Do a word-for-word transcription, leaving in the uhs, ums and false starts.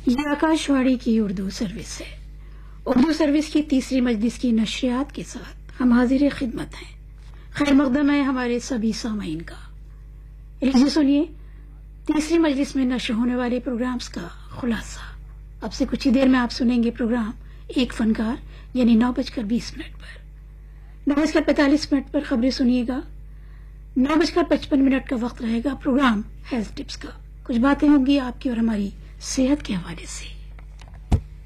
ये आकाशवाणी की उर्दू सर्विस है। उर्दू सर्विस की तीसरी मजलिस की नशरियात के साथ हम हाजिर खिदमत हैं। खैर मकदम है हमारे सभी सामीन का। लीजिए सुनिए तीसरी मजलिस में नशर होने वाले प्रोग्राम्स का खुलासा। अब से कुछ ही देर में आप सुनेंगे प्रोग्राम एक फनकार यानी नौ बजकर बीस मिनट पर। नौ बजकर पैंतालीस मिनट पर खबरें सुनिएगा। नौ बजकर पचपन मिनट का वक्त रहेगा प्रोग्राम हेल्थ टिप्स का। कुछ बातें होंगी आपकी और हमारी सेहत के हवाले से।